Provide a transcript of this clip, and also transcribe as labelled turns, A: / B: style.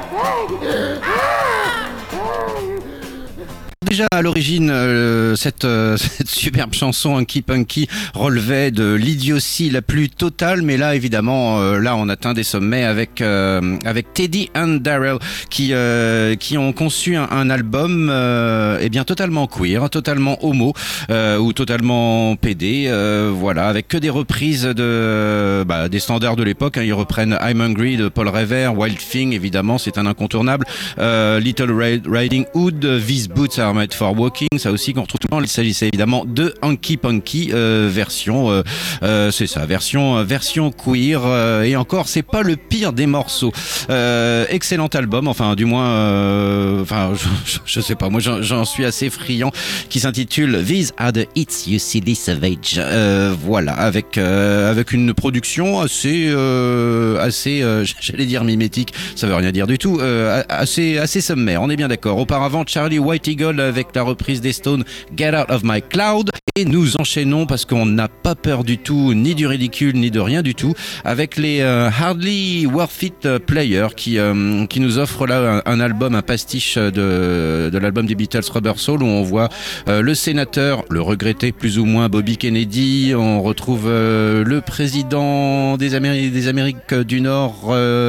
A: Déjà à l'origine, cette superbe chanson Hunky Punky relevait de l'idiotie la plus totale, mais là évidemment, là on atteint des sommets avec Teddy and Darrell qui ont conçu un album eh bien totalement queer, totalement homo ou totalement pédé, voilà, avec que des reprises des standards de l'époque. Hein. Ils reprennent I'm Hungry de Paul Revere, Wild Thing évidemment, c'est un incontournable, Little Riding Hood, These Boots Are Made for Walking, ça aussi qu'on retrouve tout le temps. Il s'agissait évidemment de Hunky Punky version queer, et encore c'est pas le pire des morceaux. Excellent album, enfin du moins je sais pas, moi j'en suis assez friand, qui s'intitule These Are the Hits You Silly Savage, voilà, avec une production assez j'allais dire mimétique, ça veut rien dire du tout, assez sommaire, on est bien d'accord. Auparavant, Charlie White Eagle avec la reprise des Stones Get Out of My Cloud, et nous enchaînons parce qu'on n'a pas peur du tout, ni du ridicule ni de rien du tout, avec les Hardly Worth It Players qui nous offrent là un album, un pastiche de l'album des Beatles Rubber Soul, où on voit le sénateur, le regretté plus ou moins Bobby Kennedy, on retrouve le président des Amériques du Nord,